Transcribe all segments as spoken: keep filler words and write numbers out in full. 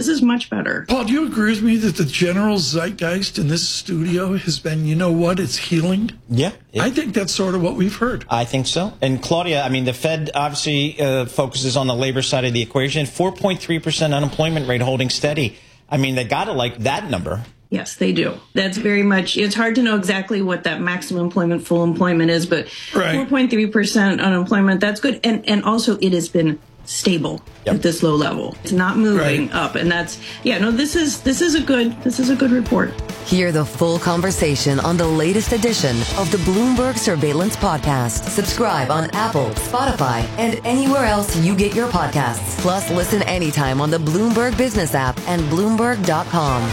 This is much better. Paul, do you agree with me that the general zeitgeist in this studio has been, you know what, it's healing? Yeah. It, I think that's sort of what we've heard. I think so. And Claudia, I mean, the Fed obviously uh, focuses on the labor side of the equation. four point three percent unemployment rate holding steady. I mean, they got to like that number. Yes, they do. That's very much, it's hard to know exactly what that maximum employment, full employment is, but right. four point three percent unemployment, that's good. And and also it has been stable yep. at this low level. It's not moving right. up. And that's, yeah, no, this is this is a good, this is a good report. Hear the full conversation on the latest edition of the Bloomberg Surveillance Podcast. Subscribe on Apple, Spotify, and anywhere else you get your podcasts. Plus, listen anytime on the Bloomberg Business app and Bloomberg dot com.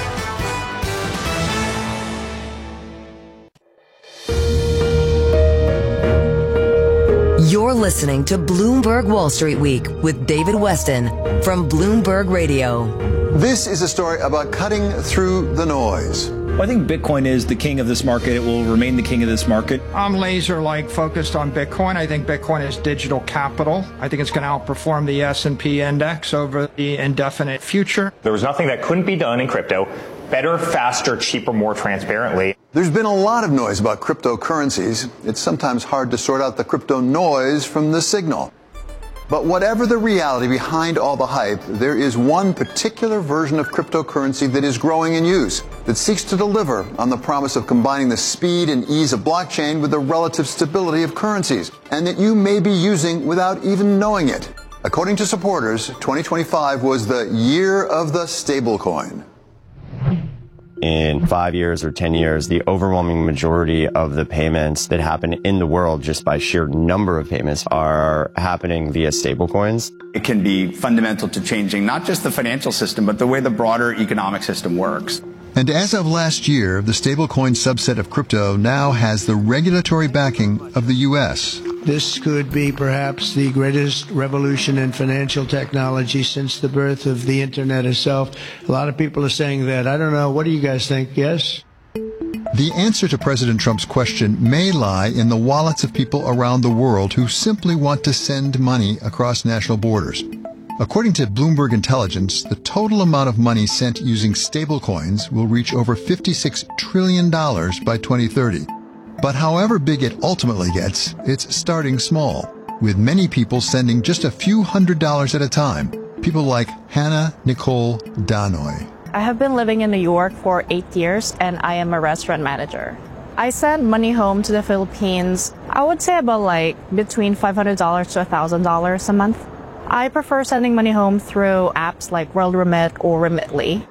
You're listening to Bloomberg Wall Street Week with David Weston from Bloomberg Radio. This is a story about cutting through the noise. Well, I think Bitcoin is the king of this market. It will remain the king of this market. I'm laser-like focused on Bitcoin. I think Bitcoin is digital capital. I think it's going to outperform the S and P index over the indefinite future. There was nothing that couldn't be done in crypto. Better, faster, cheaper, more transparently. There's been a lot of noise about cryptocurrencies. It's sometimes hard to sort out the crypto noise from the signal. But whatever the reality behind all the hype, there is one particular version of cryptocurrency that is growing in use, that seeks to deliver on the promise of combining the speed and ease of blockchain with the relative stability of currencies, and that you may be using without even knowing it. According to supporters, twenty twenty-five was the year of the stablecoin. In five years or ten years, the overwhelming majority of the payments that happen in the world, just by sheer number of payments, are happening via stablecoins. It can be fundamental to changing not just the financial system, but the way the broader economic system works. And as of last year, the stablecoin subset of crypto now has the regulatory backing of the U S. This could be perhaps the greatest revolution in financial technology since the birth of the Internet itself. A lot of people are saying that. I don't know. What do you guys think? Yes? The answer to President Trump's question may lie in the wallets of people around the world who simply want to send money across national borders. According to Bloomberg Intelligence, the total amount of money sent using stablecoins will reach over fifty-six trillion dollars by twenty thirty. But however big it ultimately gets, it's starting small, with many people sending just a few hundred dollars at a time. People like Hannah Nicole Danoy. I have been living in New York for eight years, and I am a restaurant manager. I send money home to the Philippines, I would say about like between five hundred dollars to one thousand dollars a month. I prefer sending money home through apps like WorldRemit or Remitly.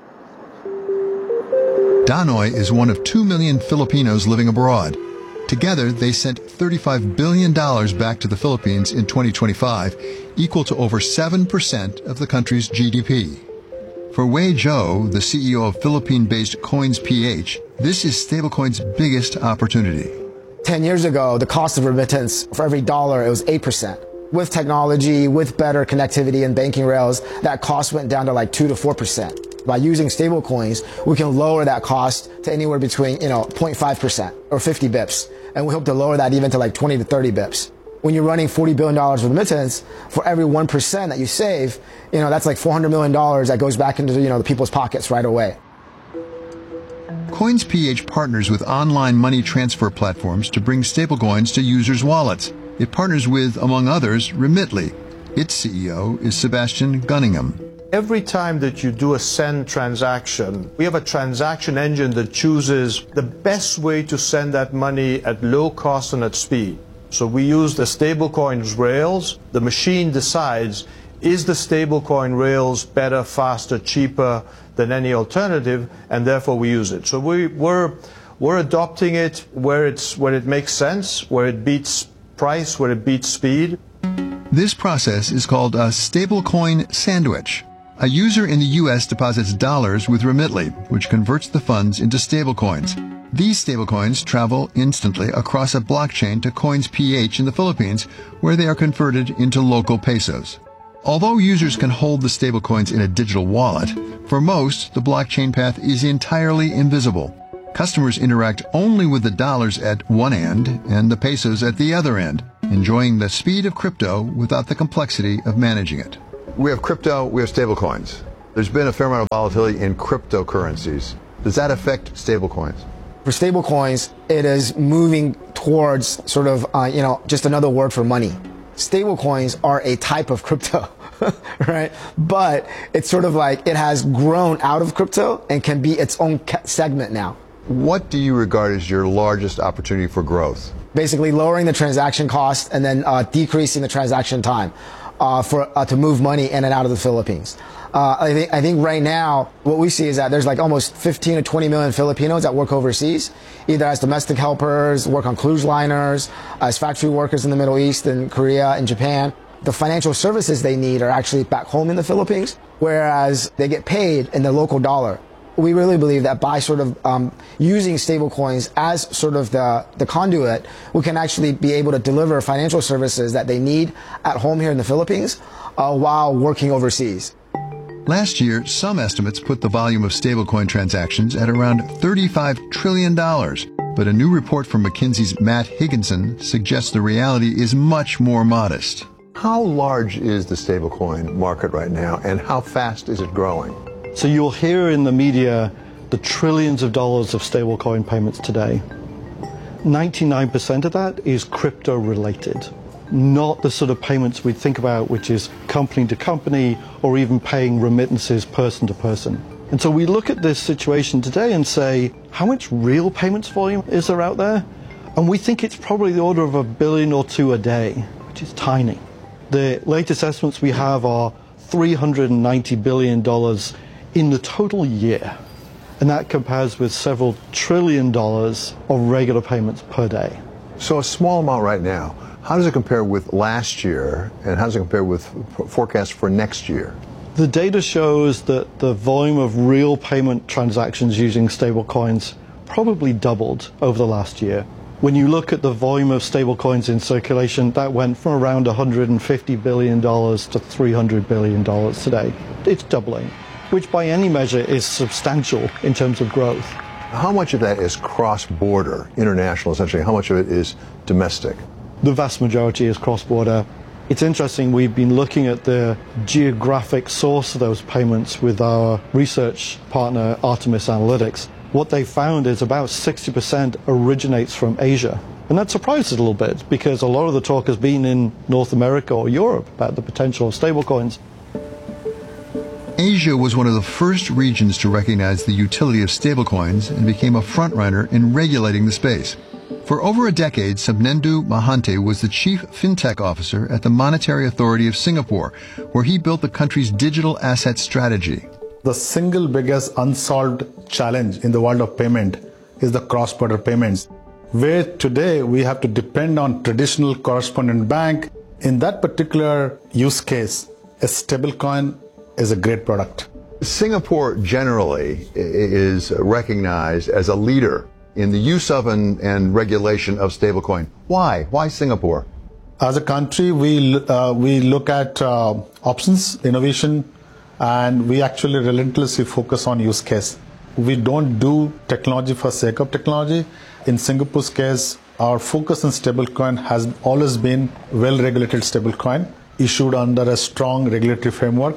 Danoy is one of two million Filipinos living abroad. Together, they sent thirty-five billion dollars back to the Philippines in twenty twenty-five, equal to over seven percent of the country's G D P. For Wei Zhou, the C E O of Philippine-based CoinsPH, this is stablecoin's biggest opportunity. Ten years ago, the cost of remittance for every dollar, it was eight percent. With technology, with better connectivity and banking rails, that cost went down to like two to four percent. By using stable coins, we can lower that cost to anywhere between, you know, zero point five percent or fifty bips. And we hope to lower that even to like twenty to thirty bips. When you're running forty billion dollars of remittance, for every one percent that you save, you know, that's like four hundred million dollars that goes back into, you know, the people's pockets right away. CoinsPH partners with online money transfer platforms to bring stablecoins to users' wallets. It partners with, among others, Remitly. Its C E O is Sebastian Gunningham. Every time that you do a send transaction, we have a transaction engine that chooses the best way to send that money at low cost and at speed. So we use the stablecoin's rails. The machine decides, is the stablecoin rails better, faster, cheaper than any alternative, and therefore we use it. So we, we're, we're adopting it where, it's, where it makes sense, where it beats price, where it beats speed. This process is called a stablecoin sandwich. A user in the U S deposits dollars with Remitly, which converts the funds into stablecoins. These stablecoins travel instantly across a blockchain to CoinsPH in the Philippines, where they are converted into local pesos. Although users can hold the stablecoins in a digital wallet, for most, the blockchain path is entirely invisible. Customers interact only with the dollars at one end and the pesos at the other end, enjoying the speed of crypto without the complexity of managing it. We have crypto, we have stablecoins. There's been a fair amount of volatility in cryptocurrencies. Does that affect stablecoins? For stablecoins, it is moving towards sort of, uh, you know, just another word for money. Stablecoins are a type of crypto, right? But it's sort of like it has grown out of crypto and can be its own segment now. What do you regard as your largest opportunity for growth? Basically lowering the transaction cost and then uh, decreasing the transaction time uh, for uh, to move money in and out of the Philippines. Uh, I think I think right now what we see is that there's like almost fifteen to twenty million Filipinos that work overseas, either as domestic helpers, work on cruise liners, as factory workers in the Middle East and Korea and Japan. The financial services they need are actually back home in the Philippines, whereas they get paid in the local dollar. We really believe that by sort of um, using stablecoins as sort of the, the conduit, we can actually be able to deliver financial services that they need at home here in the Philippines uh, while working overseas. Last year, some estimates put the volume of stablecoin transactions at around thirty-five trillion dollars. But a new report from McKinsey's Matt Higginson suggests the reality is much more modest. How large is the stablecoin market right now, and how fast is it growing? So you'll hear in the media the trillions of dollars of stablecoin payments today. ninety-nine percent of that is crypto related. Not the sort of payments we think about, which is company to company or even paying remittances person to person. And so we look at this situation today and say, how much real payments volume is there out there? And we think it's probably the order of a billion or two a day, which is tiny. The latest estimates we have are three hundred ninety billion dollars in the total year. And that compares with several trillion dollars of regular payments per day. So a small amount right now. How does it compare with last year, and how does it compare with forecasts for next year? The data shows that the volume of real payment transactions using stablecoins probably doubled over the last year. When you look at the volume of stablecoins in circulation, that went from around one hundred fifty billion dollars to three hundred billion dollars today. It's doubling, which by any measure is substantial in terms of growth. How much of that is cross-border, international essentially? How much of it is domestic? The vast majority is cross-border. It's interesting, we've been looking at the geographic source of those payments with our research partner, Artemis Analytics. What they found is about sixty percent originates from Asia. And that surprised us a little bit because a lot of the talk has been in North America or Europe about the potential of stablecoins. Asia was one of the first regions to recognize the utility of stablecoins and became a frontrunner in regulating the space. For over a decade, Subnendu Mahante was the chief fintech officer at the Monetary Authority of Singapore, where he built the country's digital asset strategy. The single biggest unsolved challenge in the world of payment is the cross-border payments, where today we have to depend on traditional correspondent bank. In that particular use case, a stablecoin is a great product. Singapore generally is recognized as a leader in the use of and, and regulation of stablecoin. Why? Why Singapore? As a country, we, uh, we look at uh, options, innovation, and we actually relentlessly focus on use case. We don't do technology for sake of technology. In Singapore's case, our focus on stablecoin has always been well-regulated stablecoin, issued under a strong regulatory framework.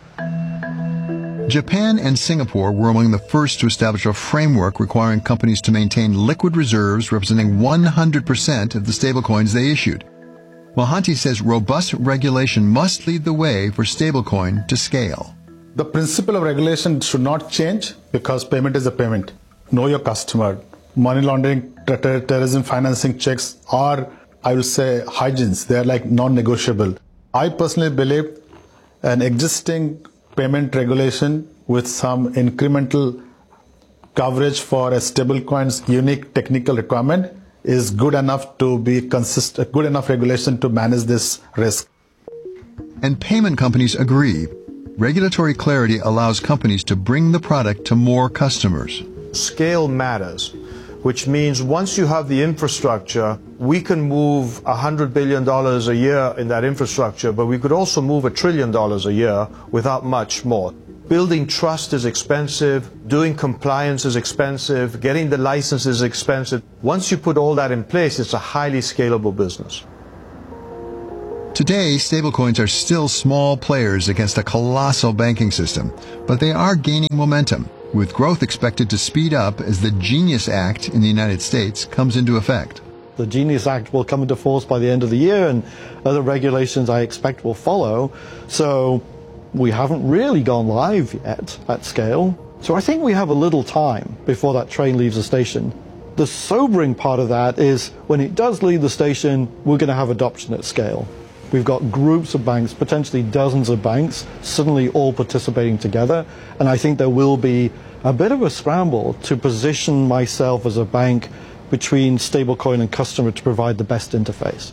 Japan and Singapore were among the first to establish a framework requiring companies to maintain liquid reserves representing one hundred percent of the stablecoins they issued. Mahante says robust regulation must lead the way for stablecoin to scale. The principle of regulation should not change because payment is a payment. Know your customer. Money laundering, ter- terrorism financing checks are, I will say, hygienes. They are like non-negotiable. I personally believe an existing payment regulation with some incremental coverage for a stablecoin's unique technical requirement is good enough to be consistent, good enough regulation to manage this risk. And payment companies agree. Regulatory clarity allows companies to bring the product to more customers. Scale matters, which means once you have the infrastructure, we can move one hundred billion dollars a year in that infrastructure, but we could also move a trillion dollars a year without much more. Building trust is expensive, doing compliance is expensive, getting the license is expensive. Once you put all that in place, it's a highly scalable business. Today, stablecoins are still small players against a colossal banking system, but they are gaining momentum, with growth expected to speed up as the GENIUS Act in the United States comes into effect. The GENIUS Act will come into force by the end of the year, and other regulations I expect will follow. So we haven't really gone live yet at scale. So I think we have a little time before that train leaves the station. The sobering part of that is when it does leave the station, we're going to have adoption at scale. We've got groups of banks, potentially dozens of banks, suddenly all participating together. And I think there will be a bit of a scramble to position myself as a bank between stablecoin and customer to provide the best interface.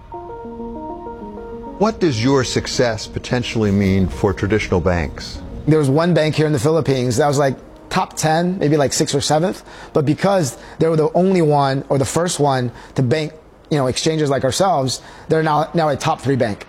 What does your success potentially mean for traditional banks? There was one bank here in the Philippines that was like top ten, maybe like sixth or seventh, but because they were the only one or the first one to bank, you know, exchanges like ourselves, they're now now a top three bank.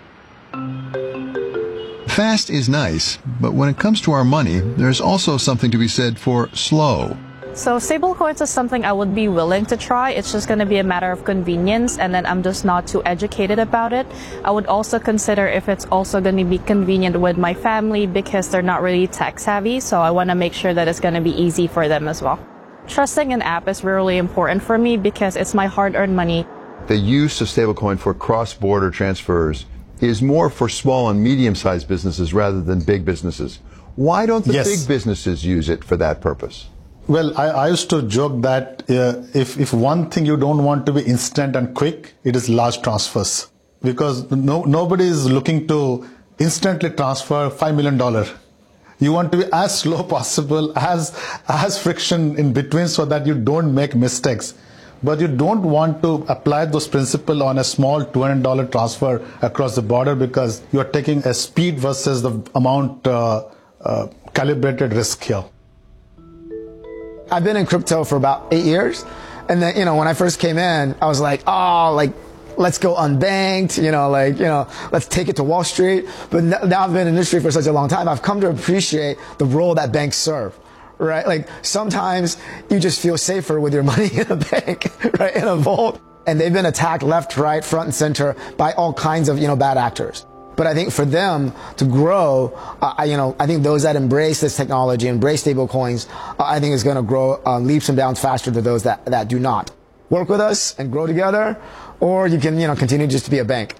Fast is nice, but when it comes to our money, there's also something to be said for slow. So stablecoins is something I would be willing to try. It's just going to be a matter of convenience, and then I'm just not too educated about it. I would also consider if it's also going to be convenient with my family because they're not really tech savvy, so I want to make sure that it's going to be easy for them as well. Trusting an app is really important for me because it's my hard-earned money. The use of stablecoin for cross-border transfers is more for small and medium-sized businesses rather than big businesses. Why don't the yes. big businesses use it for that purpose? Well, I, I used to joke that uh, if, if one thing you don't want to be instant and quick, it is large transfers. Because no, nobody is looking to instantly transfer five million dollars. You want to be as slow possible, as, as friction in between so that you don't make mistakes. But you don't want to apply those principles on a small two hundred dollars transfer across the border because you are taking a speed versus the amount uh, uh, calibrated risk here. I've been in crypto for about eight years. And then, you know, when I first came in, I was like, oh, like, let's go unbanked, you know, like, you know, let's take it to Wall Street. But now I've been in the industry for such a long time, I've come to appreciate the role that banks serve, right? Like, sometimes you just feel safer with your money in a bank, right, in a vault. And they've been attacked left, right, front, and center by all kinds of, you know, bad actors. But I think for them to grow, uh, you know, I think those that embrace this technology, embrace stable coins, uh, I think is going to grow uh, leaps and bounds faster than those that, that do not. Work with us and grow together, or you can, you know, continue just to be a bank.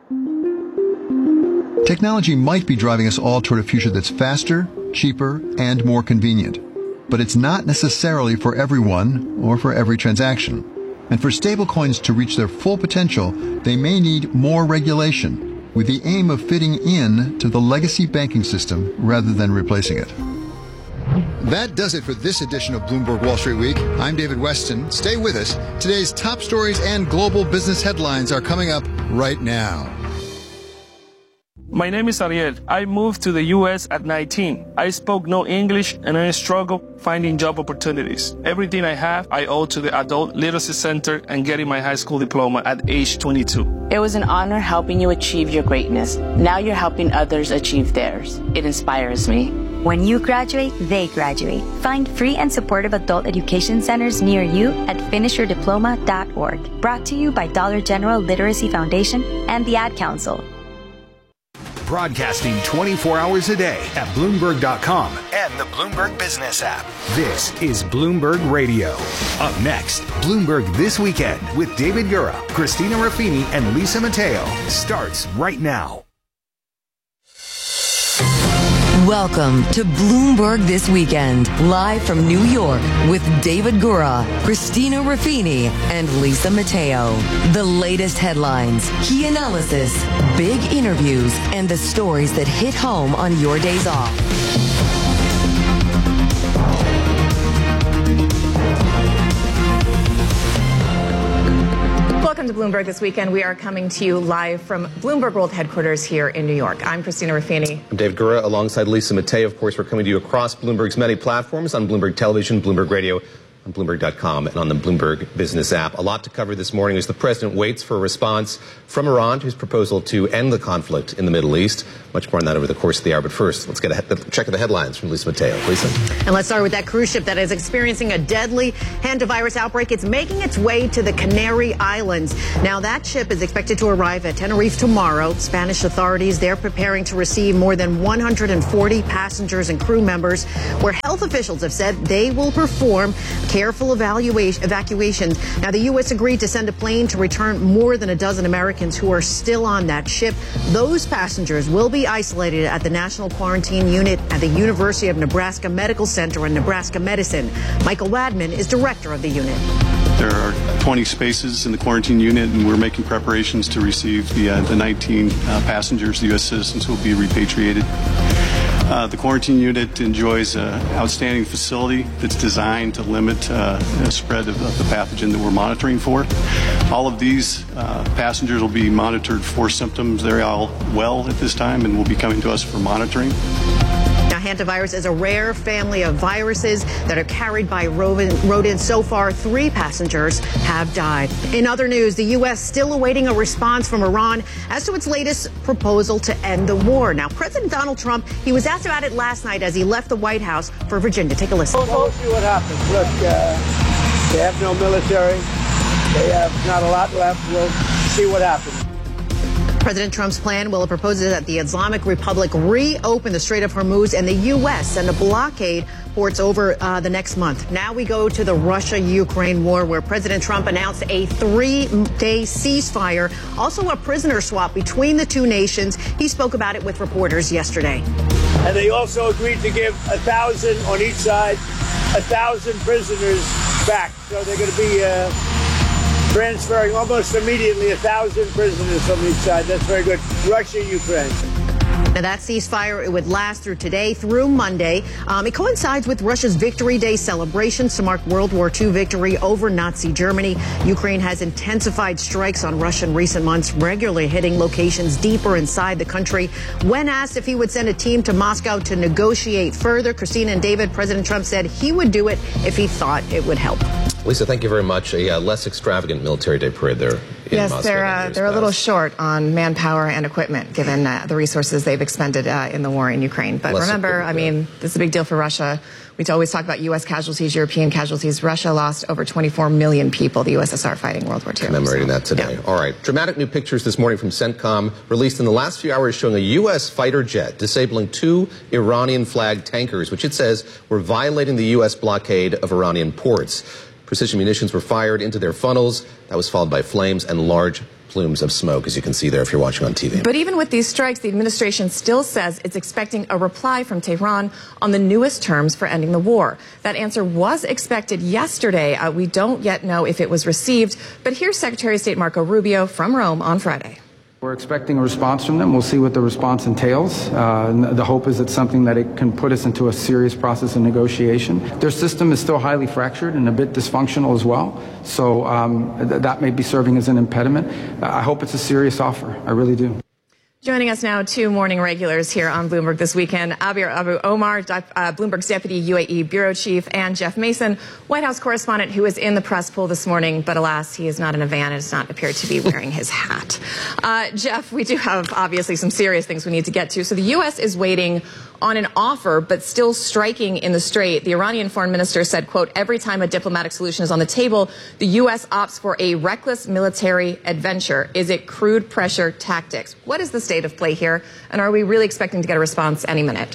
Technology might be driving us all toward a future that's faster, cheaper, and more convenient. But it's not necessarily for everyone or for every transaction. And for stablecoins to reach their full potential, they may need more regulation, with the aim of fitting in to the legacy banking system rather than replacing it. That does it for this edition of Bloomberg Wall Street Week. I'm David Weston. Stay with us. Today's top stories and global business headlines are coming up right now. My name is Ariel. I moved to the U S at nineteen. I spoke no English and I struggled finding job opportunities. Everything I have, I owe to the Adult Literacy Center and getting my high school diploma at age twenty-two. It was an honor helping you achieve your greatness. Now you're helping others achieve theirs. It inspires me. When you graduate, they graduate. Find free and supportive adult education centers near you at finish your diploma dot org. Brought to you by Dollar General Literacy Foundation and the Ad Council. Broadcasting twenty-four hours a day at Bloomberg dot com and the Bloomberg Business app. This is Bloomberg Radio. Up next, Bloomberg This Weekend with David Gura, Christina Ruffini, and Lisa Mateo starts right now. Welcome to Bloomberg This Weekend, live from New York with David Gura, Christina Ruffini, and Lisa Mateo. The latest headlines, key analysis, big interviews, and the stories that hit home on your days off. Welcome to Bloomberg This Weekend. We are coming to you live from Bloomberg World Headquarters here in New York. I'm Christina Ruffini. I'm Dave Gura alongside Lisa Mateo. Of course, we're coming to you across Bloomberg's many platforms on Bloomberg Television, Bloomberg Radio, on Bloomberg dot com and on the Bloomberg Business app. A lot to cover this morning as the president waits for a response from Iran to his proposal to end the conflict in the Middle East. Much more on that over the course of the hour. But first, let's get a check of the headlines from Lisa Mateo. Lisa. And let's start with that cruise ship that is experiencing a deadly hantavirus outbreak. It's making its way to the Canary Islands. Now, that ship is expected to arrive at Tenerife tomorrow. Spanish authorities, they're preparing to receive more than one hundred forty passengers and crew members, where health officials have said they will perform careful evaluation, evacuations. Now, the U S agreed to send a plane to return more than a dozen Americans who are still on that ship. Those passengers will be isolated at the National Quarantine Unit at the University of Nebraska Medical Center in Nebraska Medicine. Michael Wadman is director of the unit. There are twenty spaces in the quarantine unit, and we're making preparations to receive the, uh, the nineteen uh, passengers, the U S citizens who will be repatriated. Uh, the quarantine unit enjoys an outstanding facility that's designed to limit uh, the spread of, of the pathogen that we're monitoring for. All of these uh, passengers will be monitored for symptoms. They're all well at this time and will be coming to us for monitoring. Now, hantavirus is a rare family of viruses that are carried by rodents. So far, three passengers have died. In other news, the U S still awaiting a response from Iran as to its latest proposal to end the war. Now, President Donald Trump, he was asked about it last night as he left the White House for Virginia. Take a listen. We'll see what happens. Look, uh, they have no military. They have not a lot left. We'll see what happens. President Trump's plan will propose that the Islamic Republic reopen the Strait of Hormuz and the U S send a blockade ports over uh, the next month. Now we go to the Russia-Ukraine war, where President Trump announced a three-day ceasefire, also a prisoner swap between the two nations. He spoke about it with reporters yesterday. And they also agreed to give a thousand on each side, a thousand prisoners back. So they're going to be uh, transferring almost immediately a thousand prisoners from each side. That's very good. Russia, Ukraine. Now, that ceasefire, it would last through today through Monday. Um, it coincides with Russia's Victory Day celebrations to mark World War Two victory over Nazi Germany. Ukraine has intensified strikes on Russia in recent months, regularly hitting locations deeper inside the country. When asked if he would send a team to Moscow to negotiate further, Christina and David, President Trump said he would do it if he thought it would help. Lisa, thank you very much. A uh, less extravagant military day parade there. In yes, Moscow they're uh, they're a little short on manpower and equipment, given uh, the resources they've expended uh, in the war in Ukraine. But less remember, I mean, this is a big deal for Russia. We always talk about U S casualties, European casualties. Russia lost over twenty-four million people, the U S S R fighting World War Two. Commemorating so, that today. Yeah. All right. Dramatic new pictures this morning from CENTCOM, released in the last few hours, showing a U S fighter jet disabling two Iranian-flagged tankers, which it says were violating the U S blockade of Iranian ports. Precision munitions were fired into their funnels. That was followed by flames and large plumes of smoke, as you can see there if you're watching on T V. But even with these strikes, the administration still says it's expecting a reply from Tehran on the newest terms for ending the war. That answer was expected yesterday. Uh, we don't yet know if it was received. But here's Secretary of State Marco Rubio from Rome on Friday. We're expecting a response from them. We'll see what the response entails. Uh, the hope is it's something that it can put us into a serious process of negotiation. Their system is still highly fractured and a bit dysfunctional as well. So um, th- that may be serving as an impediment. Uh, I hope it's a serious offer. I really do. Joining us now, two morning regulars here on Bloomberg this weekend, Abir Abu Omar, uh, Bloomberg's deputy U A E bureau chief, and Jeff Mason, White House correspondent, who is in the press pool this morning, but alas, he is not in a van and does not appear to be wearing his hat. Uh, Jeff, we do have obviously some serious things we need to get to. So the U S is waiting on an offer, but still striking in the Strait. The Iranian foreign minister said, quote, every time a diplomatic solution is on the table, the U S opts for a reckless military adventure. Is it crude pressure tactics? What is the state of play here? And are we really expecting to get a response any minute?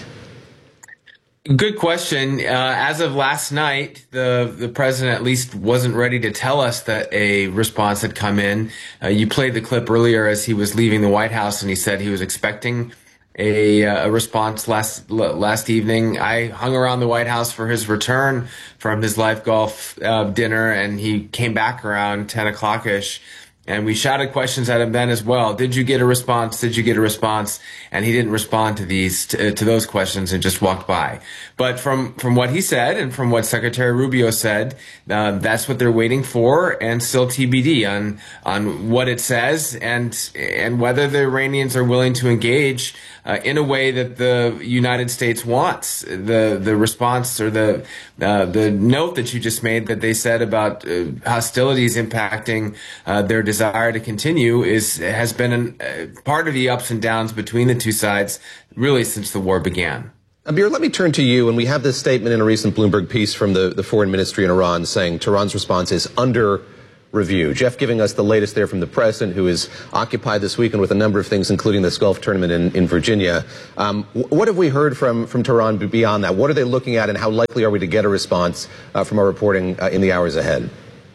Good question. Uh, as of last night, the the president at least wasn't ready to tell us that a response had come in. Uh, you played the clip earlier as he was leaving the White House, and he said he was expecting a, a response last last evening. I hung around the White House for his return from his live golf uh, dinner, and he came back around ten o'clock ish. And we shouted questions at him then as well. Did you get a response? Did you get a response? And he didn't respond to these, to, to those questions and just walked by. But from, from what he said and from what Secretary Rubio said, uh, that's what they're waiting for, and still T B D on, on what it says and, and whether the Iranians are willing to engage uh, in a way that the United States wants. The, the response or the, uh, the note that you just made that they said about uh, hostilities impacting uh, their desire to continue is has been an, uh, part of the ups and downs between the two sides really since the war began. Abir, let me turn to you. And we have this statement in a recent Bloomberg piece from the, the foreign ministry in Iran saying Tehran's response is under review. Jeff giving us the latest there from the president, who is occupied this weekend with a number of things, including this golf tournament in, in Virginia. Um, what have we heard from, from Tehran beyond that? What are they looking at, and how likely are we to get a response uh, from our reporting uh, in the hours ahead?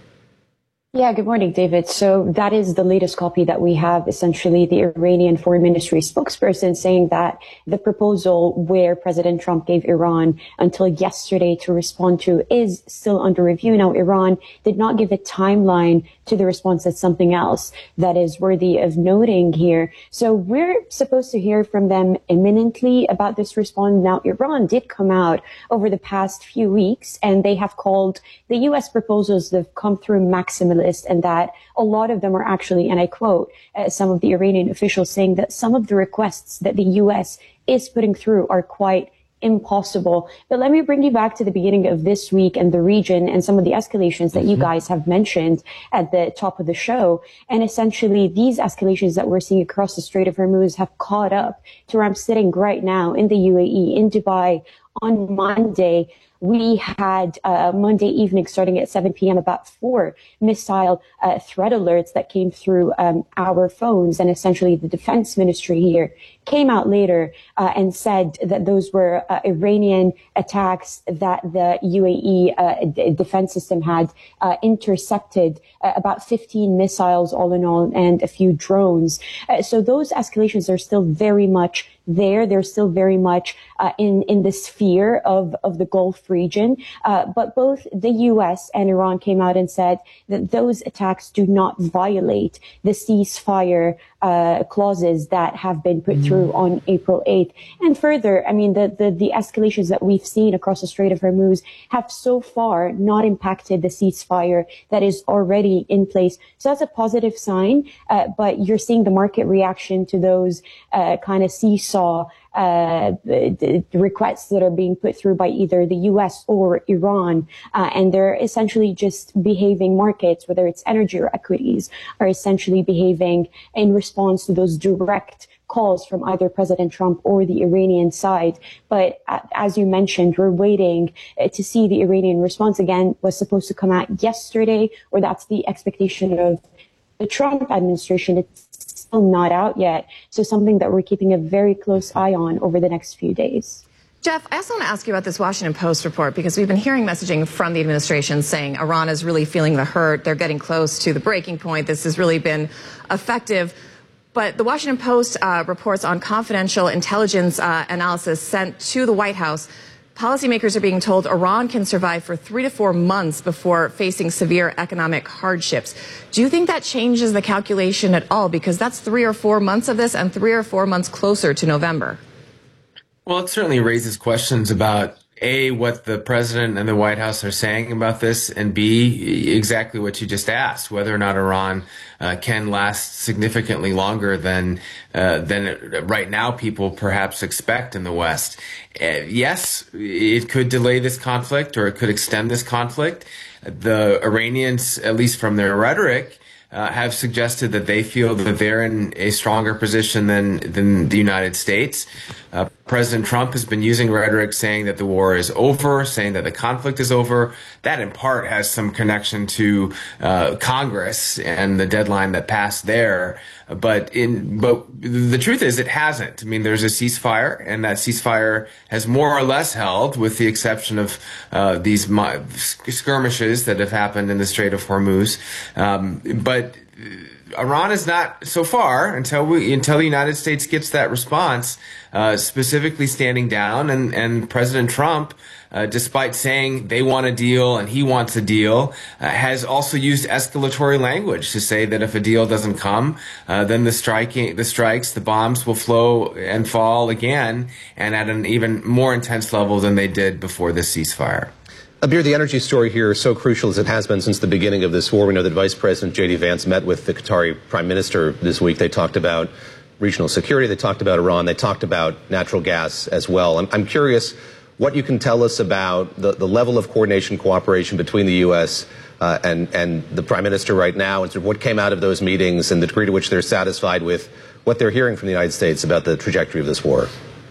Yeah, good morning, David. So that is the latest copy that we have, essentially the Iranian Foreign Ministry spokesperson saying that the proposal where President Trump gave Iran until yesterday to respond to is still under review. Now, Iran did not give a timeline to the response. That's something else that is worthy of noting here. So we're supposed to hear from them imminently about this response. Now, Iran did come out over the past few weeks, and they have called the U S proposals that have come through maximalist, and that a lot of them are actually, and I quote, uh, some of the Iranian officials saying that some of the requests that the U S is putting through are quite impossible. But let me bring you back to the beginning of this week and the region and some of the escalations that mm-hmm. you guys have mentioned at the top of the show. And essentially, these escalations that we're seeing across the Strait of Hormuz have caught up to where I'm sitting right now in the U A E, in Dubai. On Monday, we had uh, Monday evening, starting at seven p.m., about four missile uh, threat alerts that came through um, our phones. And essentially, the defense ministry here came out later uh, and said that those were uh, Iranian attacks that the U A E uh, d- defense system had uh, intercepted uh, about fifteen missiles all in all, and a few drones. Uh, so those escalations are still very much there. They're still very much uh, in, in the sphere of, of the Gulf region. Uh, but both the U S and Iran came out and said that those attacks do not violate the ceasefire uh, clauses that have been put through on April eighth. And further, I mean, the, the, the escalations that we've seen across the Strait of Hormuz have so far not impacted the ceasefire that is already in place. So that's a positive sign. Uh, but you're seeing the market reaction to those uh, kind of seesaw Uh, the, the requests that are being put through by either the U S or Iran, uh, and they're essentially just behaving markets, whether it's energy or equities, are essentially behaving in response to those direct calls from either President Trump or the Iranian side. But uh, as you mentioned, we're waiting uh, to see the Iranian response. Again, was supposed to come out yesterday, or that's the expectation of the Trump administration. It's still not out yet. So something that we're keeping a very close eye on over the next few days. Jeff, I also want to ask you about this Washington Post report, because we've been hearing messaging from the administration saying Iran is really feeling the hurt. They're getting close to the breaking point. This has really been effective. But the Washington Post uh, reports on confidential intelligence uh, analysis sent to the White House. Policymakers are being told Iran can survive for three to four months before facing severe economic hardships. Do you think that changes the calculation at all? Because that's three or four months of this, and three or four months closer to November. Well, it certainly raises questions about, A, what the president and the White House are saying about this, and B, exactly what you just asked, whether or not Iran uh, can last significantly longer than uh, than it, right now people perhaps expect in the West. Uh, yes, it could delay this conflict, or it could extend this conflict. The Iranians, at least from their rhetoric, Uh, have suggested that they feel that they're in a stronger position than than the United States. Uh, President Trump has been using rhetoric saying that the war is over, saying that the conflict is over. That in part has some connection to uh, Congress and the deadline that passed there. But in but the truth is, it hasn't. I mean, there's a ceasefire, and that ceasefire has more or less held, with the exception of uh, these skirmishes that have happened in the Strait of Hormuz. Um, but Iran is not, so far, until we until the United States gets that response, uh, specifically standing down, and, and President Trump uh, despite saying they want a deal and he wants a deal, uh, has also used escalatory language to say that if a deal doesn't come, uh, then the striking, the strikes, the bombs will flow and fall again, and at an even more intense level than they did before this ceasefire. Abir, the energy story here is so crucial as it has been since the beginning of this war. We know that Vice President J D Vance met with the Qatari Prime Minister this week. They talked about regional security. They talked about Iran. They talked about natural gas as well. I'm, I'm curious what you can tell us about the, the level of coordination, cooperation between the U S uh, and, and the Prime Minister right now, and sort of what came out of those meetings and the degree to which they're satisfied with what they're hearing from the United States about the trajectory of this war.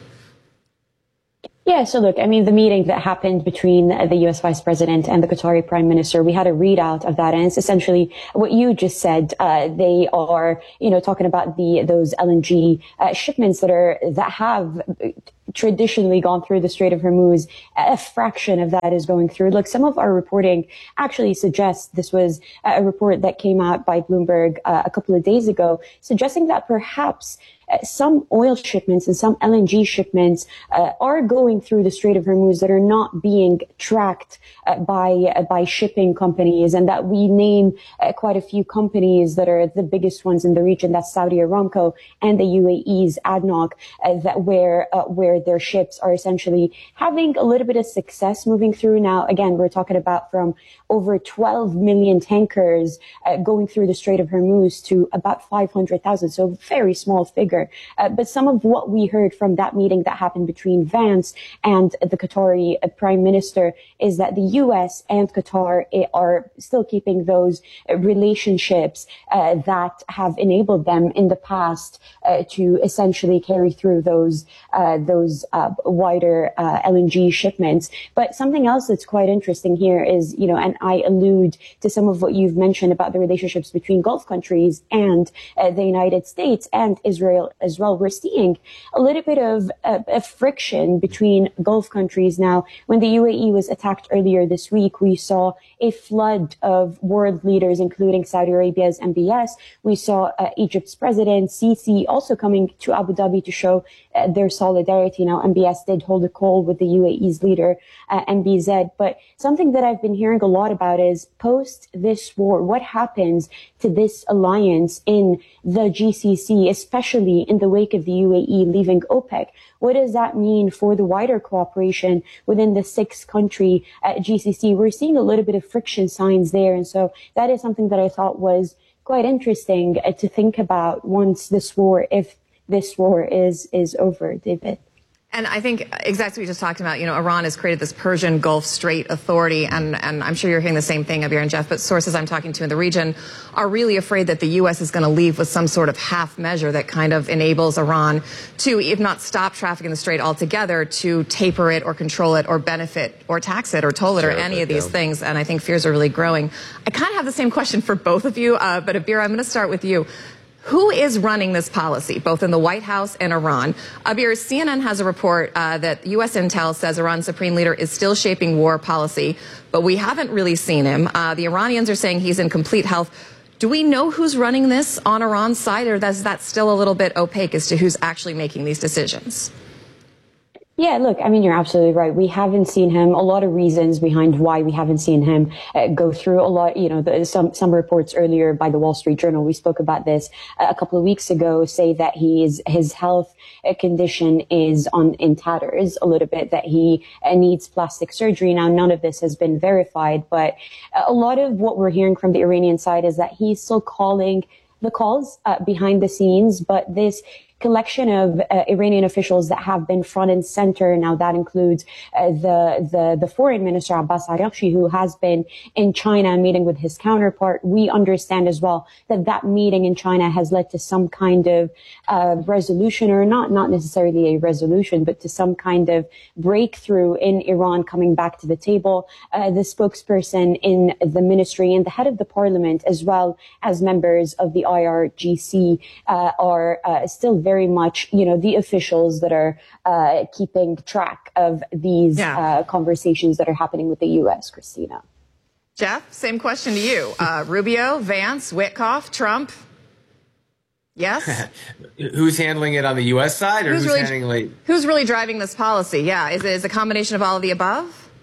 Yeah, so look, I mean, the meeting that happened between the U S Vice President and the Qatari Prime Minister, we had a readout of that, and it's essentially what you just said. Uh, they are, you know, talking about the those L N G uh, shipments that are that have traditionally gone through the Strait of Hormuz. A fraction of that is going through. Look, some of our reporting actually suggests, this was a report that came out by Bloomberg uh, a couple of days ago, suggesting that perhaps Uh, some oil shipments and some L N G shipments uh, are going through the Strait of Hormuz that are not being tracked uh, by uh, by shipping companies, and that we name uh, quite a few companies that are the biggest ones in the region. That's Saudi Aramco and the U A E's A D N O C, uh, that where uh, where their ships are essentially having a little bit of success moving through. Now, again, we're talking about from over twelve million tankers uh, going through the Strait of Hormuz to about five hundred thousand, so very small figure. Uh, but some of what we heard from that meeting that happened between Vance and the Qatari uh, Prime Minister is that the U S and Qatar uh, are still keeping those uh, relationships uh, that have enabled them in the past uh, to essentially carry through those uh, those uh, wider uh, L N G shipments. But something else that's quite interesting here is, you know, and I allude to some of what you've mentioned about the relationships between Gulf countries and uh, the United States and Israel as well. We're seeing a little bit of uh, a friction between Gulf countries now. When the U A E was attacked earlier this week, we saw a flood of world leaders, including Saudi Arabia's M B S. We saw uh, Egypt's president, Sisi, also coming to Abu Dhabi to show uh, their solidarity. Now, M B S did hold a call with the U A E's leader, uh, M B Z. But something that I've been hearing a lot about is post this war, what happens to this alliance in the G C C, especially in the wake of the U A E leaving OPEC? What does that mean for the wider cooperation within the six country uh, G C C? We're seeing a little bit of friction signs there. And so that is something that I thought was quite interesting uh, to think about once this war, if this war is, is over, David. And I think exactly what we just talked about, you know, Iran has created this Persian Gulf Strait Authority, and, and I'm sure you're hearing the same thing, Abir and Jeff, but sources I'm talking to in the region are really afraid that the U S is going to leave with some sort of half measure that kind of enables Iran to, if not stop traffic in the Strait altogether, to taper it or control it or benefit or tax it or toll it or any of these things. And I think fears are really growing. I kind of have the same question for both of you, uh, but Abir, I'm going to start with you. Who is running this policy, both in the White House and Iran? Abir, C N N has a report uh, that U S intel says Iran's supreme leader is still shaping war policy, but we haven't really seen him. Uh, the Iranians are saying he's in complete health. Do we know who's running this on Iran's side, or is that still a little bit opaque as to who's actually making these decisions? Yeah, look, I mean, you're absolutely right. We haven't seen him. A lot of reasons behind why we haven't seen him uh, go through a lot. You know, the, some some reports earlier by the Wall Street Journal, we spoke about this uh, a couple of weeks ago, say that he is his health uh, condition is on in tatters a little bit, that he uh, needs plastic surgery. Now, none of this has been verified, but a lot of what we're hearing from the Iranian side is that he's still calling the calls uh, behind the scenes, but this collection of uh, Iranian officials that have been front and center. Now that includes uh, the, the, the foreign minister, Abbas Araghchi, who has been in China meeting with his counterpart. We understand as well that that meeting in China has led to some kind of uh, resolution, or not, not necessarily a resolution, but to some kind of breakthrough in Iran coming back to the table. Uh, the spokesperson in the ministry and the head of the parliament, as well as members of the I R G C, uh, are uh, still very very much, you know, the officials that are uh, keeping track of these yeah. uh, conversations that are happening with the U S, Christina. Jeff, same question to you. Uh, Rubio, Vance, Witkoff, Trump. Yes? Who's handling it on the U S side, or who's, who's really, handling Who's really driving this policy? Yeah. Is it is a combination of all of the above?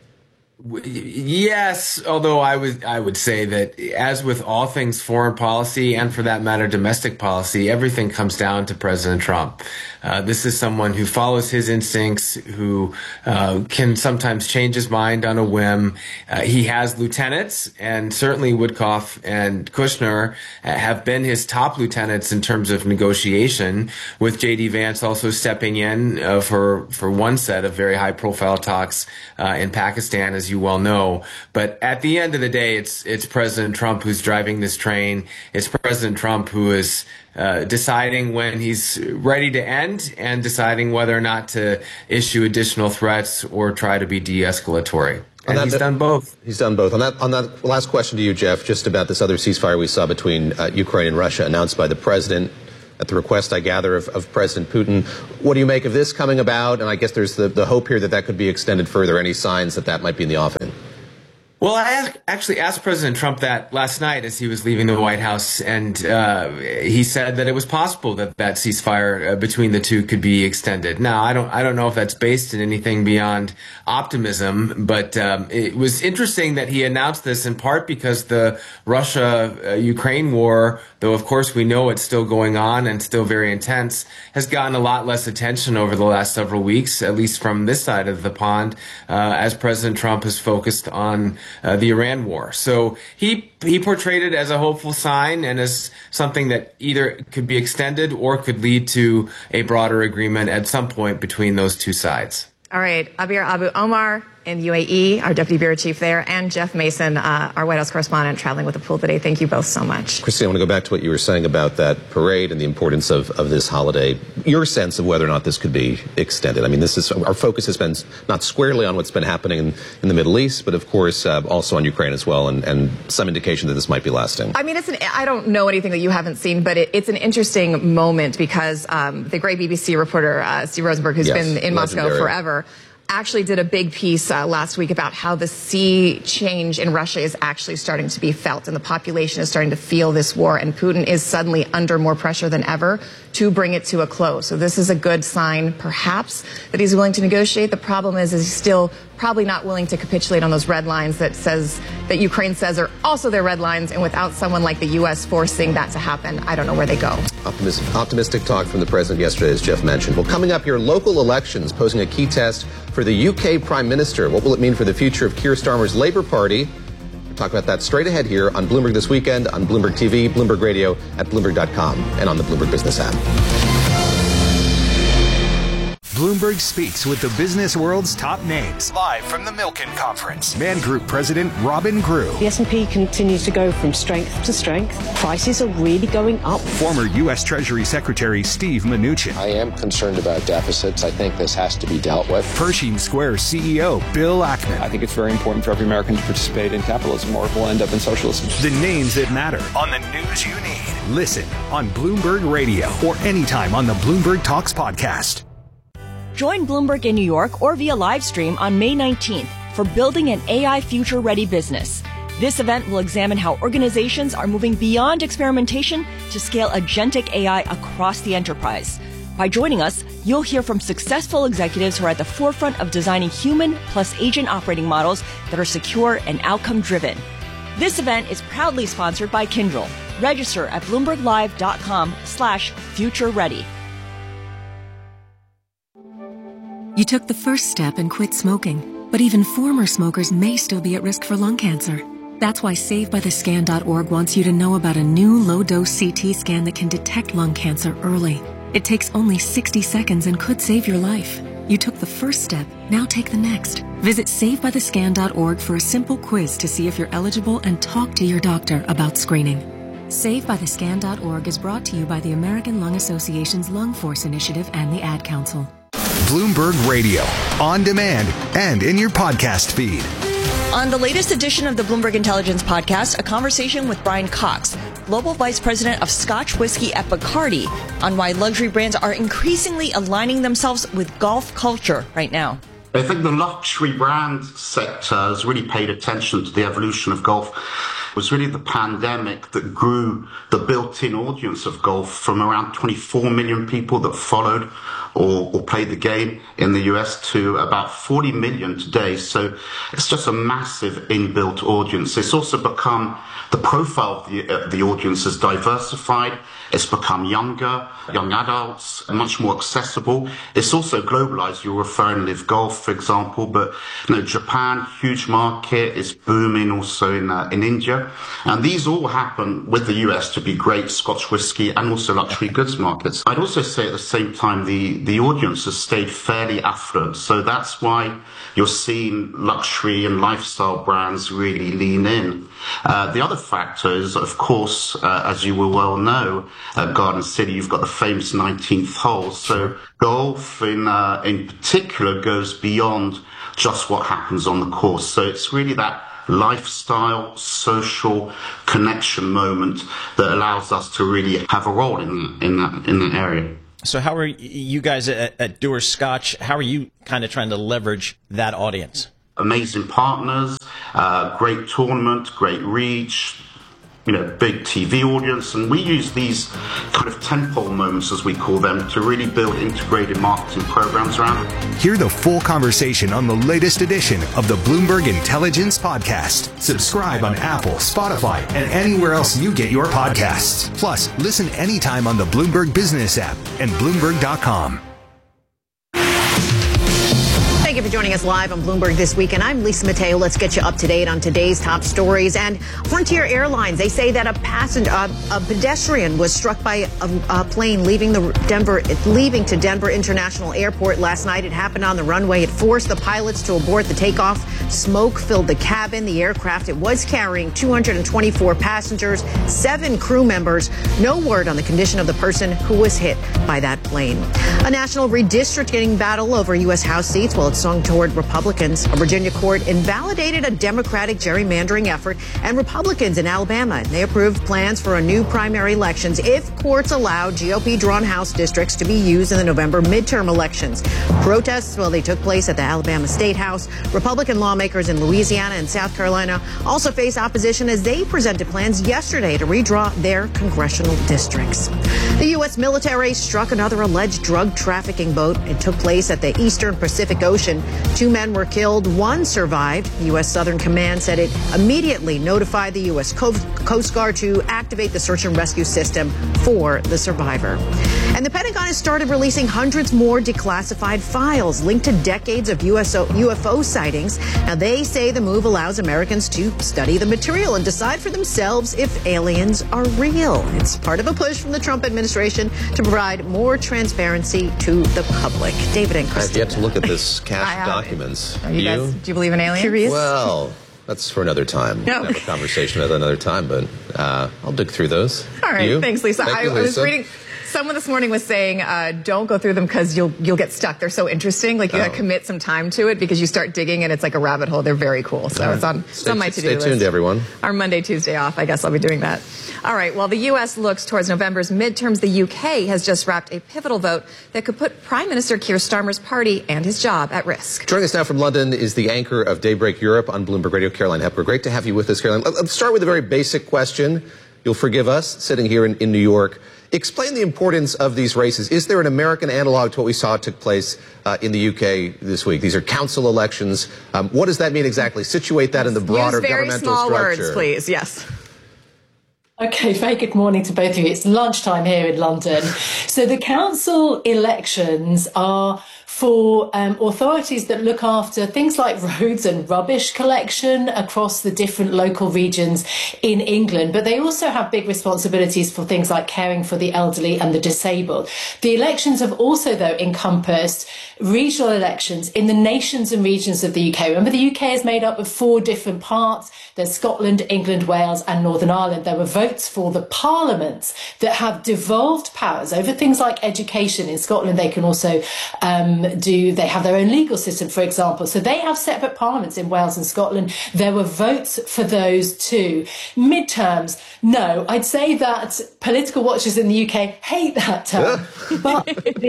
Yes, although I would I would say that, as with all things foreign policy and for that matter domestic policy, everything comes down to President Trump. Uh, this is someone who follows his instincts, who uh, can sometimes change his mind on a whim. Uh, he has lieutenants, and certainly Woodcock and Kushner have been his top lieutenants in terms of negotiation, with J D Vance also stepping in uh, for for one set of very high-profile talks uh, in Pakistan, as you well know. But at the end of the day, it's it's President Trump who's driving this train. It's President Trump who is uh, deciding when he's ready to end and deciding whether or not to issue additional threats or try to be de-escalatory. And that, he's done both. He's done both. On that, on that last question to you, Jeff, just about this other ceasefire we saw between uh, Ukraine and Russia, announced by the president at the request, I gather, of, of President Putin. What do you make of this coming about? And I guess there's the, the hope here that that could be extended further. Any signs that that might be in the offing? Well, I asked, actually asked President Trump that last night as he was leaving the White House, and uh, he said that it was possible that that ceasefire uh, between the two could be extended. Now, I don't, I don't know if that's based in anything beyond optimism, but um, it was interesting that he announced this in part because the Russia-Ukraine war, though of course we know it's still going on and still very intense, has gotten a lot less attention over the last several weeks, at least from this side of the pond, uh, as President Trump has focused on Uh, the Iran war. So he he portrayed it as a hopeful sign and as something that either could be extended or could lead to a broader agreement at some point between those two sides. All right, Abir Abu Omar in U A E, our Deputy Bureau Chief there, and Jeff Mason, uh, our White House correspondent, traveling with the pool today. Thank you both so much. Christine, I want to go back to what you were saying about that parade and the importance of, of this holiday. Your sense of whether or not this could be extended. I mean, this is our focus has been not squarely on what's been happening in, in the Middle East, but of course uh, also on Ukraine as well, and, and some indication that this might be lasting. I mean, it's an, I don't know anything that you haven't seen, but it, it's an interesting moment because um, the great B B C reporter, uh, Steve Rosenberg, who's yes, been in legendary. Moscow forever, actually did a big piece uh, last week about how the sea change in Russia is actually starting to be felt, and the population is starting to feel this war, and Putin is suddenly under more pressure than ever to bring it to a close. So this is a good sign, perhaps, that he's willing to negotiate. The problem is, is he's still probably not willing to capitulate on those red lines that says that Ukraine says are also their red lines, and without someone like the U S forcing that to happen, I don't know where they go. Optimistic, optimistic talk from the president yesterday, as Jeff mentioned. Well, coming up here, local elections posing a key test for the U K Prime Minister. What will it mean for the future of Keir Starmer's Labour Party? We'll talk about that straight ahead here on Bloomberg This Weekend, on Bloomberg T V, Bloomberg Radio, at Bloomberg dot com, and on the Bloomberg Business app. Bloomberg speaks with the business world's top names. Live from the Milken Conference, Man Group President Robin Grew. The S and P continues to go from strength to strength. Prices are really going up. Former U S Treasury Secretary Steve Mnuchin. I am concerned about deficits. I think this has to be dealt with. Pershing Square C E O Bill Ackman. I think it's very important for every American to participate in capitalism, or we'll end up in socialism. The names that matter on the news you need. Listen on Bloomberg Radio or anytime on the Bloomberg Talks podcast. Join Bloomberg in New York or via live stream on May nineteenth for Building an A I Future-Ready Business. This event will examine how organizations are moving beyond experimentation to scale agentic A I across the enterprise. By joining us, you'll hear from successful executives who are at the forefront of designing human plus agent operating models that are secure and outcome-driven. This event is proudly sponsored by Kyndryl. Register at bloomberglive.com slash future ready. You took the first step and quit smoking, but even former smokers may still be at risk for lung cancer. That's why save by the scan dot org wants you to know about a new low-dose C T scan that can detect lung cancer early. It takes only sixty seconds and could save your life. You took the first step, now take the next. Visit save by the scan dot org for a simple quiz to see if you're eligible and talk to your doctor about screening. save by the scan dot org is brought to you by the American Lung Association's Lung Force Initiative and the Ad Council. Bloomberg Radio, on demand and in your podcast feed. On the latest edition of the Bloomberg Intelligence Podcast, a conversation with Brian Cox, Global Vice President of Scotch Whiskey at Bacardi, on why luxury brands are increasingly aligning themselves with golf culture right now. I think the luxury brand sector has really paid attention to the evolution of golf. It was really the pandemic that grew the built-in audience of golf from around twenty-four million people that followed or, or play the game in the U S to about forty million today. So it's just a massive inbuilt audience. It's also become, the profile of the, uh, the audience is diversified. It's become younger, young adults, much more accessible. It's also globalized. You're referring Live Golf, for example, but you know, Japan, huge market, is booming also in uh, in India. And these all happen with the U S to be great Scotch whisky and also luxury goods markets. I'd also say at the same time, the, the audience has stayed fairly affluent. So that's why you're seeing luxury and lifestyle brands really lean in. Uh, the other factor is, of course, uh, as you will well know, at Garden City, you've got the famous nineteenth hole. So golf in, uh, in particular goes beyond just what happens on the course. So it's really that lifestyle, social connection moment that allows us to really have a role in, in that, in that area. So how are you guys at, at Dewar's Scotch, how are you kind of trying to leverage that audience? Amazing partners, uh, great tournament, great reach, you know, big T V audience, and we use these kind of tentpole moments, as we call them, to really build integrated marketing programs around it. Hear the full conversation on the latest edition of the Bloomberg Intelligence Podcast. Subscribe on Apple, Spotify, and anywhere else you get your podcasts. Plus, listen anytime on the Bloomberg Business app and Bloomberg dot com. Thank you for joining us live on Bloomberg This Week, and I'm Lisa Mateo. Let's get you up to date on today's top stories. And Frontier Airlines, they say that a passenger, uh, a pedestrian was struck by a, a plane leaving the Denver, leaving to Denver International Airport last night. It happened on the runway. It forced the pilots to abort the takeoff. Smoke filled the cabin. The aircraft, it was carrying two hundred twenty-four passengers, seven crew members. No word on the condition of the person who was hit by that plane. A national redistricting battle over U S House seats. Well, it's swung toward Republicans. A Virginia court invalidated a Democratic gerrymandering effort, and Republicans in Alabama, they approved plans for a new primary elections if courts allow G O P-drawn House districts to be used in the November midterm elections. Protests, well, they took place at the Alabama State House. Republican lawmakers in Louisiana and South Carolina also face opposition as they presented plans yesterday to redraw their congressional districts. The U S military struck another alleged drug trafficking boat. It took place at the Eastern Pacific Ocean. Two men were killed. One survived. U S Southern Command said it immediately notified the U S Coast Guard to activate the search and rescue system for the survivor. And the Pentagon has started releasing hundreds more declassified files linked to decades of U S U F O sightings. Now, they say the move allows Americans to study the material and decide for themselves if aliens are real. It's part of a push from the Trump administration to provide more transparency to the public. David and Christina. I've yet to look at this cache of documents. Are you, you guys, do you believe in aliens? Curious? Well, that's for another time. No. We'll have a conversation at another time, but uh, I'll dig through those. All right. You? Thanks, Lisa. Thank I, you, Lisa. I was reading. Someone this morning was saying, uh, don't go through them because you'll you'll get stuck. They're so interesting. Like, you oh. got to commit some time to it because you start digging and it's like a rabbit hole. They're very cool. So right. it's on, it's on my to-do list. Stay tuned, everyone. Our Monday, Tuesday off. I guess I'll be doing that. All right. While the U S looks towards November's midterms, the U K has just wrapped a pivotal vote that could put Prime Minister Keir Starmer's party and his job at risk. Joining us now from London is the anchor of Daybreak Europe on Bloomberg Radio, Caroline Hepker. Great to have you with us, Caroline. Let's start with a very basic question. You'll forgive us, sitting here in, in New York. Explain the importance of these races. Is there an American analog to what we saw took place uh, in the U K this week? These are council elections. Um, what does that mean exactly? Situate that in the broader Use very governmental small structure. Words, please. Yes. Okay, very good morning to both of you. It's lunchtime here in London. So the council elections are for um, authorities that look after things like roads and rubbish collection across the different local regions in England. But they also have big responsibilities for things like caring for the elderly and the disabled. The elections have also, though, encompassed regional elections in the nations and regions of the U K. Remember, the U K is made up of four different parts. There's Scotland, England, Wales and Northern Ireland. There were votes for the parliaments that have devolved powers over things like education. In Scotland, they can also um, do, they have their own legal system, for example. So they have separate parliaments in Wales and Scotland. There were votes for those too. Midterms, no. I'd say that political watchers in the U K hate that term. but the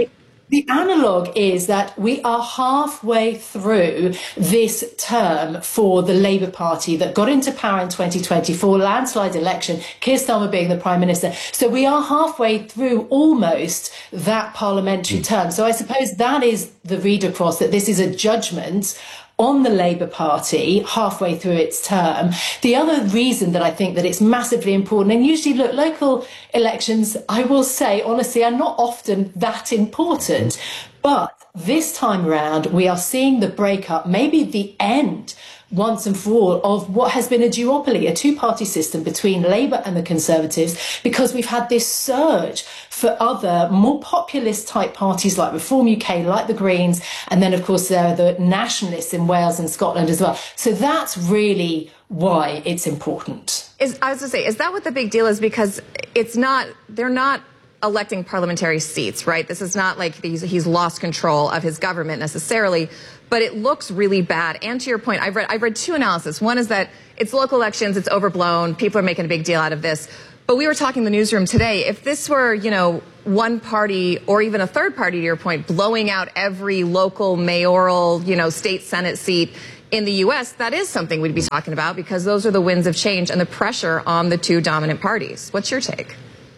The analogue is that we are halfway through this term for the Labour Party that got into power in twenty twenty-four, landslide election, Keir Starmer being the Prime Minister. So we are halfway through almost that parliamentary term. So I suppose that is the read across, that this is a judgment on the Labour Party halfway through its term. The other reason that I think that it's massively important, and usually, look, local elections, I will say, honestly, are not often that important. But this time around, we are seeing the breakup, maybe the end, once and for all, of what has been a duopoly, a two-party system between Labour and the Conservatives, because we've had this surge for other more populist type parties like Reform U K, like the Greens, and then of course there are the nationalists in Wales and Scotland as well. So that's really why it's important. Is, I was going to say, is that what the big deal is? Because it's not, they're not electing parliamentary seats, right? This is not like he's, he's lost control of his government necessarily, but it looks really bad. And to your point, I've read, I've read two analyses. One is that it's local elections, it's overblown, people are making a big deal out of this. But we were talking in the newsroom today, if this were, you know, one party or even a third party, to your point, blowing out every local mayoral, you know, state Senate seat in the U S, that is something we'd be talking about, because those are the winds of change and the pressure on the two dominant parties. What's your take?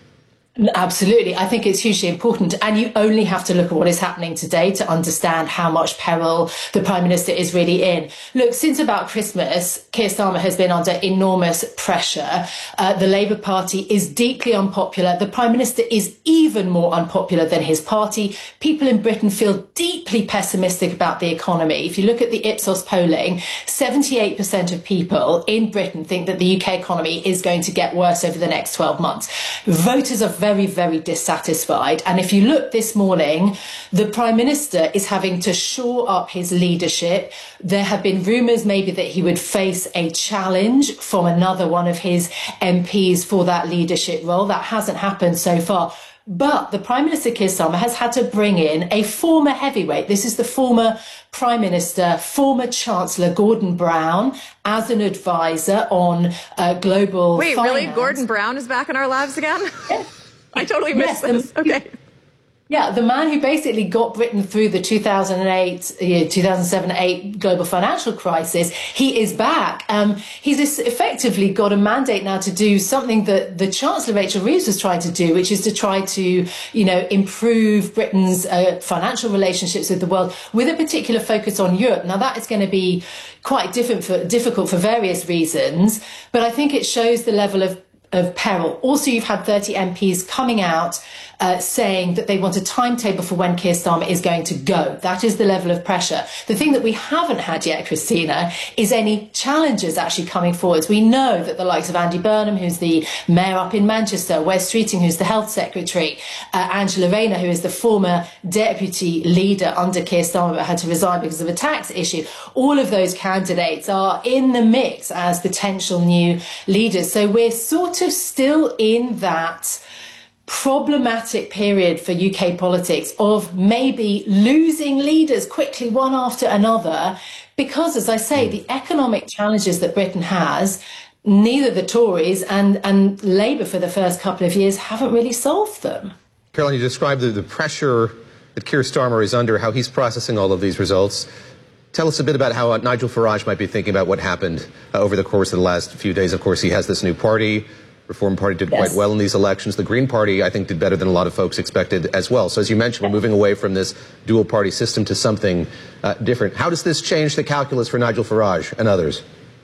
Absolutely. I think it's hugely important. And you only have to look at what is happening today to understand how much peril the Prime Minister is really in. Look, since about Christmas, Keir Starmer has been under enormous pressure. Uh, the Labour Party is deeply unpopular. The Prime Minister is even more unpopular than his party. People in Britain feel deeply pessimistic about the economy. If you look at the Ipsos polling, seventy-eight percent of people in Britain think that the U K economy is going to get worse over the next twelve months. Voters are very, very dissatisfied. And if you look this morning, the Prime Minister is having to shore up his leadership. There have been rumours maybe that he would face a challenge from another one of his M Ps for that leadership role. That hasn't happened so far. But the Prime Minister, Keir Starmer, has had to bring in a former heavyweight. This is the former Prime Minister, former Chancellor Gordon Brown, as an advisor on uh, global Wait, finance. Really? Gordon Brown is back in our lives again? Yeah. I totally missed yes, this. Okay. Yeah, the man who basically got Britain through the two thousand eight, two thousand seven eight global financial crisis, he is back. Um, he's effectively got a mandate now to do something that the Chancellor Rachel Reeves was trying to do, which is to try to, you know, improve Britain's uh, financial relationships with the world with a particular focus on Europe. Now, that is going to be quite different for, difficult for various reasons, but I think it shows the level of of peril. Also, you've had thirty M Ps coming out uh, saying that they want a timetable for when Keir Starmer is going to go. That is the level of pressure. The thing that we haven't had yet, Christina, is any challenges actually coming forwards. We know that the likes of Andy Burnham, who's the mayor up in Manchester, Wes Streeting, who's the health secretary, uh, Angela Rayner, who is the former deputy leader under Keir Starmer but had to resign because of a tax issue. All of those candidates are in the mix as potential new leaders. So we're sort of still in that problematic period for U K politics of maybe losing leaders quickly one after another because, as I say, the economic challenges that Britain has, neither the Tories and, and Labour for the first couple of years haven't really solved them. Caroline, you described the, the pressure that Keir Starmer is under, how he's processing all of these results. Tell us a bit about how uh, Nigel Farage might be thinking about what happened uh, over the course of the last few days. Of course, he has this new party. Reform Party did yes. quite well in these elections. The Green Party, I think, did better than a lot of folks expected as well. So as you mentioned, we're moving away from this dual party system to something uh, different. How does this change the calculus for Nigel Farage and others?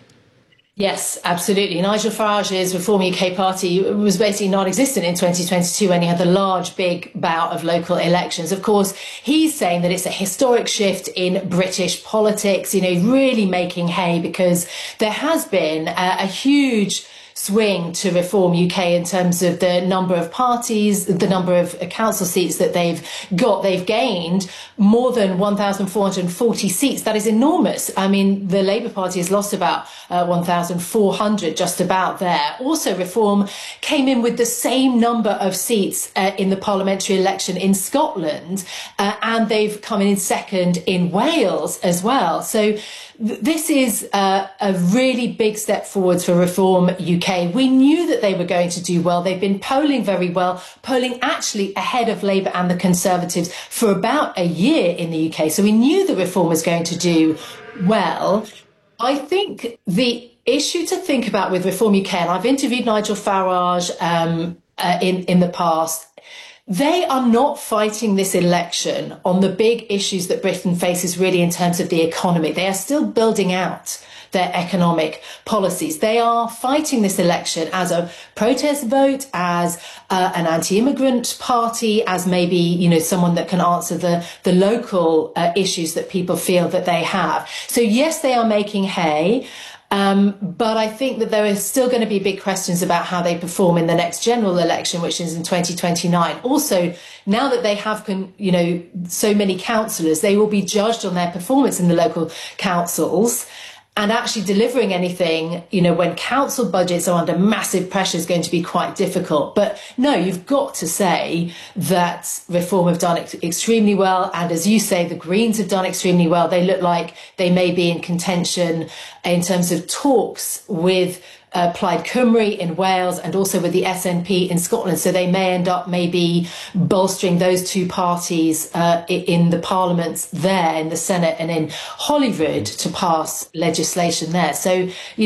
Yes, absolutely. Nigel Farage's Reform U K party was basically non-existent in twenty twenty-two when he had the large, big bout of local elections. Of course, he's saying that it's a historic shift in British politics, you know, really making hay because there has been a, a huge swing to Reform U K in terms of the number of parties, the number of council seats that they've got. They've gained more than one thousand four hundred forty seats. That is enormous. I mean, the Labour Party has lost about uh, one thousand four hundred, just about there. Also, Reform came in with the same number of seats uh, in the parliamentary election in Scotland, uh, and they've come in second in Wales as well. So th- this is uh, a really big step forwards for Reform U K. K. We knew that they were going to do well. They've been polling very well, polling actually ahead of Labour and the Conservatives for about a year in the U K. So we knew the reform was going to do well. I think the issue to think about with Reform U K, and I've interviewed Nigel Farage um, uh, in, in the past, they are not fighting this election on the big issues that Britain faces really in terms of the economy. They are still building out their economic policies. They are fighting this election as a protest vote, as uh, an anti-immigrant party, as maybe, you know, someone that can answer the, the local uh, issues that people feel that they have. So yes, they are making hay. Um, but I think that there are still going to be big questions about how they perform in the next general election, which is in twenty twenty-nine. Also, now that they have, con- you know, so many councillors, they will be judged on their performance in the local councils. And actually delivering anything, you know, when council budgets are under massive pressure is going to be quite difficult. But no, you've got to say that Reform have done it extremely well. And as you say, the Greens have done extremely well. They look like they may be in contention in terms of talks with Uh, Plaid Cymru in Wales and also with the S N P in Scotland. So they may end up maybe bolstering those two parties uh, in the parliaments there, in the Senate and in Holyrood, to pass legislation there. So, you